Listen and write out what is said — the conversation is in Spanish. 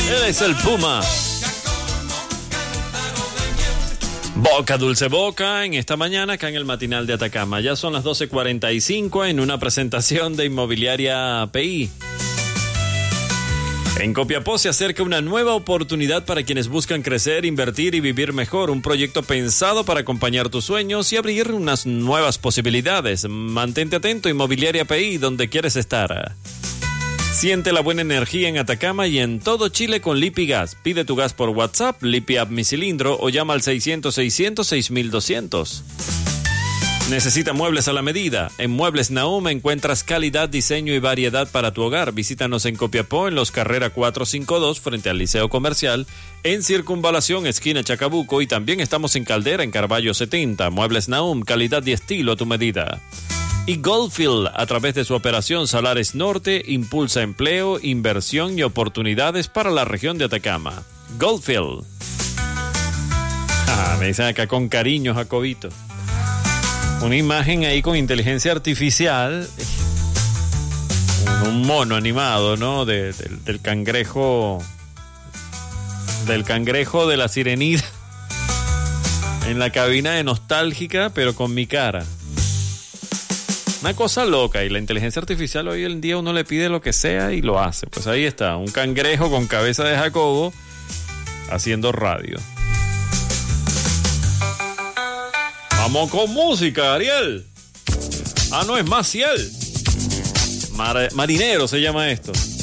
Él es el Puma. Boca Dulce Boca en esta mañana acá en el matinal de Atacama. Ya son las 12:45 en una presentación de Inmobiliaria PI. En Copiapó se acerca una nueva oportunidad para quienes buscan crecer, invertir y vivir mejor. Un proyecto pensado para acompañar tus sueños y abrir unas nuevas posibilidades. Mantente atento, Inmobiliaria PI, donde quieres estar. Siente la buena energía en Atacama y en todo Chile con Lipi Gas. Pide tu gas por WhatsApp, Lipi App Mi Cilindro o llama al 600-600-6200. Necesita muebles a la medida. En Muebles Nahum encuentras calidad, diseño y variedad para tu hogar. Visítanos en Copiapó en Los Carrera 452 frente al Liceo Comercial, en Circunvalación esquina Chacabuco y también estamos en Caldera en Carballo 70. Muebles Nahum, calidad y estilo a tu medida. Y Goldfield, a través de su operación Salares Norte, impulsa empleo, inversión y oportunidades para la región de Atacama. Goldfield. Me dicen acá con cariño, Jacobito. Una imagen ahí con inteligencia artificial. Un mono animado, ¿no? Del cangrejo. Del cangrejo de la Sirenita. En la cabina de Nostálgica, pero con mi cara. Una cosa loca, y la inteligencia artificial hoy en día uno le pide lo que sea y lo hace. Pues ahí está, un cangrejo con cabeza de Jacobo haciendo radio. Vamos con música, Ariel. No es Maciel. Marinero se llama esto.